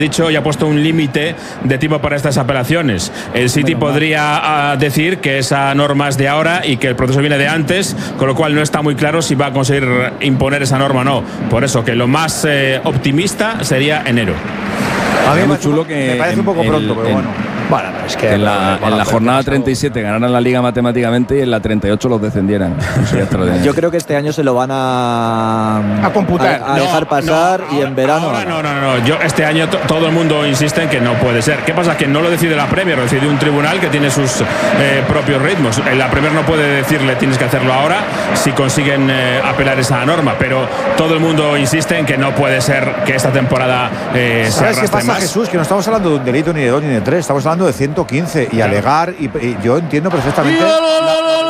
dicho y ha puesto un límite de tiempo para estas apelaciones. El City podría decir que esa norma es de ahora y que el proceso viene de antes, con lo cual no está muy claro si va a conseguir imponer esa norma o no. Por eso que lo más optimista sería enero. A mí es muy chulo que me parece un poco pronto, pero bueno. Bueno, es que en la jornada 37 ganaran la Liga matemáticamente y en la 38 los descendieran. Yo creo que este año se lo van a computar, a dejar pasar y en verano. No. Yo este año todo el mundo insiste en que no puede ser. ¿Qué pasa? Que no lo decide la Premier, lo decide un tribunal que tiene sus propios ritmos. La Premier no puede decirle tienes que hacerlo ahora si consiguen apelar esa norma, pero todo el mundo insiste en que no puede ser que esta temporada se ¿Sabes qué pasa, más. Jesús? Que no estamos hablando de un delito ni de 2 ni de 3, estamos hablando de 115 y alegar, y yo entiendo perfectamente